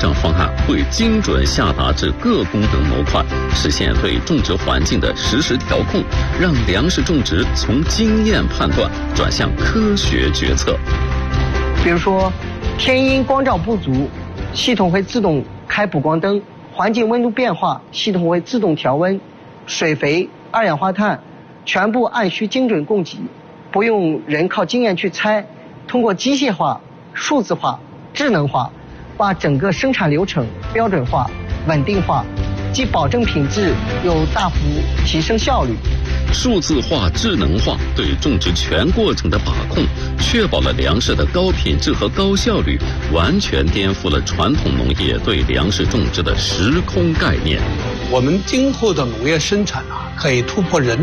障方案会精准下达至各功能模块，实现对种植环境的实时调控，让粮食种植从经验判断转向科学决策。 比如说，天阴光照不足，系统会自动开补光灯；环境温度变化，系统会自动调温；水肥、二氧化碳全部按需精准供给，不用人靠经验去猜，通过机械化、数字化、智能化，把整个生产流程标准化、稳定化，既保证品质，又大幅提升效率。 数字化、智能化对种植全过程的把控，确保了粮食的高品质和高效率，完全颠覆了传统农业对粮食种植的时空概念。 我们今后的农业生产可以突破人